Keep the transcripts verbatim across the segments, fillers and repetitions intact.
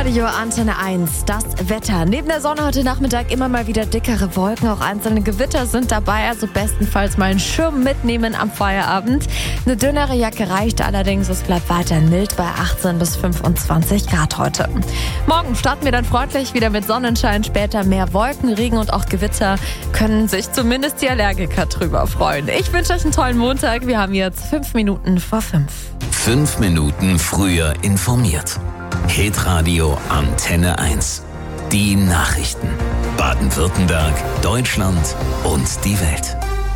Hitradio Antenne eins, das Wetter. Neben der Sonne heute Nachmittag immer mal wieder dickere Wolken, auch einzelne Gewitter sind dabei, also bestenfalls mal einen Schirm mitnehmen am Feierabend. Eine dünnere Jacke reicht allerdings, es bleibt weiterhin mild bei achtzehn bis fünfundzwanzig Grad heute. Morgen starten wir dann freundlich wieder mit Sonnenschein, später mehr Wolken, Regen und auch Gewitter, können sich zumindest die Allergiker drüber freuen. Ich wünsche euch einen tollen Montag, wir haben jetzt fünf Minuten vor fünf. Fünf Minuten früher informiert. Hitradio Antenne eins. Die Nachrichten. Baden-Württemberg, Deutschland und die Welt.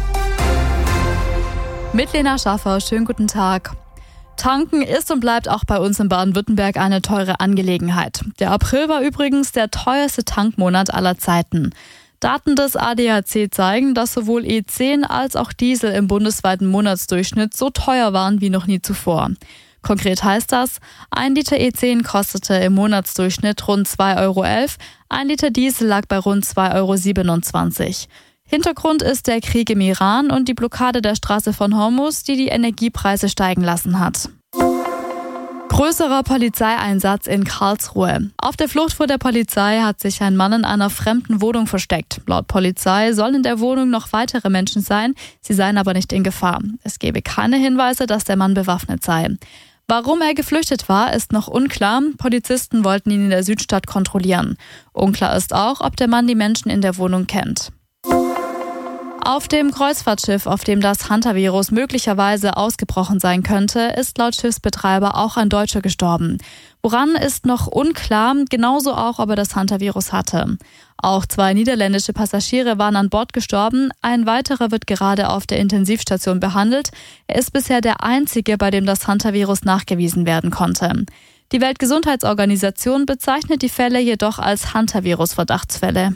Mit Lena Schaffer, schönen guten Tag. Tanken ist und bleibt auch bei uns in Baden-Württemberg eine teure Angelegenheit. Der April war übrigens der teuerste Tankmonat aller Zeiten. Daten des A D A C zeigen, dass sowohl E zehn als auch Diesel im bundesweiten Monatsdurchschnitt so teuer waren wie noch nie zuvor. Konkret heißt das, ein Liter E zehn kostete im Monatsdurchschnitt rund zwei Euro elf, ein Liter Diesel lag bei rund zwei Euro siebenundzwanzig. Hintergrund ist der Krieg im Iran und die Blockade der Straße von Hormuz, die die Energiepreise steigen lassen hat. Größerer Polizeieinsatz in Karlsruhe. Auf der Flucht vor der Polizei hat sich ein Mann in einer fremden Wohnung versteckt. Laut Polizei sollen in der Wohnung noch weitere Menschen sein, sie seien aber nicht in Gefahr. Es gebe keine Hinweise, dass der Mann bewaffnet sei. Warum er geflüchtet war, ist noch unklar. Polizisten wollten ihn in der Südstadt kontrollieren. Unklar ist auch, ob der Mann die Menschen in der Wohnung kennt. Auf dem Kreuzfahrtschiff, auf dem das Hantavirus möglicherweise ausgebrochen sein könnte, ist laut Schiffsbetreiber auch ein Deutscher gestorben. Woran ist noch unklar, genauso auch, ob er das Hantavirus hatte. Auch zwei niederländische Passagiere waren an Bord gestorben, ein weiterer wird gerade auf der Intensivstation behandelt. Er ist bisher der einzige, bei dem das Hantavirus nachgewiesen werden konnte. Die Weltgesundheitsorganisation bezeichnet die Fälle jedoch als Hantavirus-Verdachtsfälle.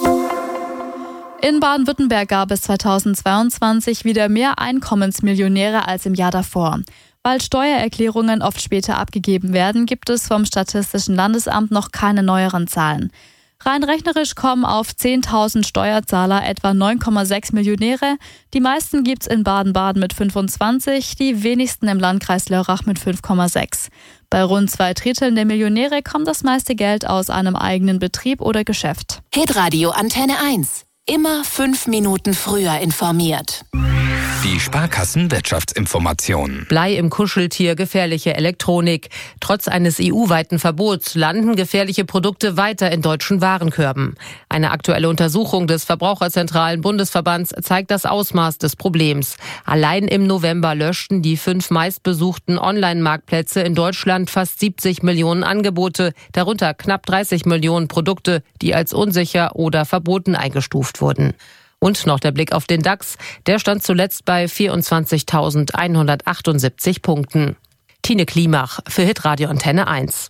In Baden-Württemberg gab es zweitausendzweiundzwanzig wieder mehr Einkommensmillionäre als im Jahr davor. Weil Steuererklärungen oft später abgegeben werden, gibt es vom Statistischen Landesamt noch keine neueren Zahlen. Rein rechnerisch kommen auf zehntausend Steuerzahler etwa neun Komma sechs Millionäre. Die meisten gibt's in Baden-Baden mit fünfundzwanzig, die wenigsten im Landkreis Lörrach mit fünf Komma sechs. Bei rund zwei Dritteln der Millionäre kommt das meiste Geld aus einem eigenen Betrieb oder Geschäft. Hitradio Antenne eins. Immer fünf Minuten früher informiert. Die Sparkassen-Wirtschaftsinformationen. Blei im Kuscheltier, gefährliche Elektronik. Trotz eines E U-weiten Verbots landen gefährliche Produkte weiter in deutschen Warenkörben. Eine aktuelle Untersuchung des Verbraucherzentralen Bundesverbands zeigt das Ausmaß des Problems. Allein im November löschten die fünf meistbesuchten Online-Marktplätze in Deutschland fast siebzig Millionen Angebote, darunter knapp dreißig Millionen Produkte, die als unsicher oder verboten eingestuft wurden. Und noch der Blick auf den DAX. Der stand zuletzt bei vierundzwanzigtausendeinhundertachtundsiebzig Punkten. Tine Klimach für Hitradio Antenne eins.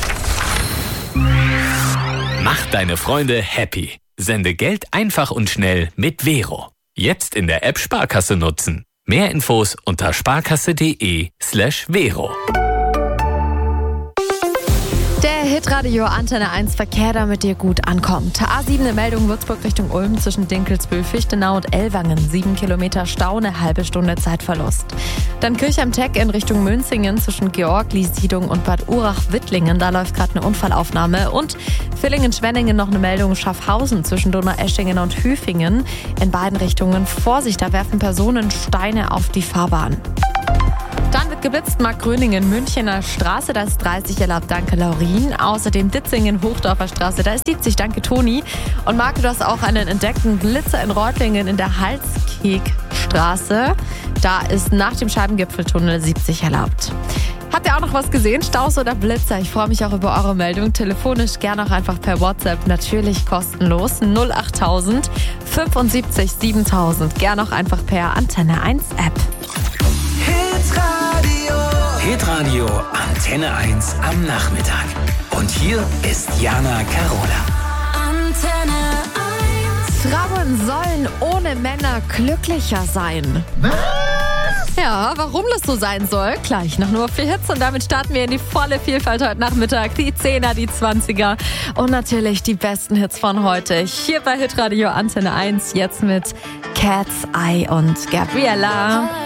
Mach deine Freunde happy. Sende Geld einfach und schnell mit Vero. Jetzt in der App Sparkasse nutzen. Mehr Infos unter sparkasse.de slash Vero. Der Hitradio Antenne eins Verkehr, damit ihr gut ankommt. A sieben eine Meldung Würzburg Richtung Ulm zwischen Dinkelsbühl, Fichtenau und Ellwangen. Sieben Kilometer Stau, eine halbe Stunde Zeitverlust. Dann Kirchheim-Teck in Richtung Münzingen zwischen Georgli-Siedung und Bad Urach-Wittlingen. Da läuft gerade eine Unfallaufnahme. Und Villingen-Schwenningen noch eine Meldung Schaffhausen zwischen Donaueschingen und Hüfingen. In beiden Richtungen Vorsicht, da werfen Personen Steine auf die Fahrbahn. Dann wird geblitzt, Mark Gröningen, Münchener Straße, da ist dreißig erlaubt, danke Laurin. Außerdem Ditzingen, Hochdorfer Straße, da ist siebzig, danke Toni. Und Marc, du hast auch einen entdeckten Blitzer in Reutlingen in der Halskegstraße. Da ist nach dem Scheibengipfeltunnel siebzig erlaubt. Habt ihr auch noch was gesehen? Staus oder Blitzer? Ich freue mich auch über eure Meldung. Telefonisch gerne auch einfach per WhatsApp. Natürlich kostenlos. null achttausend fünfundsiebzig siebentausend. Gerne auch einfach per Antenne eins App. Hitradio Antenne eins am Nachmittag. Und hier ist Jana Carola. Antenne eins. Frauen sollen ohne Männer glücklicher sein. Was? Ja, warum das so sein soll, gleich noch nur vier Hits und damit starten wir in die volle Vielfalt heute Nachmittag. Die Zehner, die Zwanziger und natürlich die besten Hits von heute. Hier bei Hitradio Antenne eins, jetzt mit Cat's Eye und Gabriella.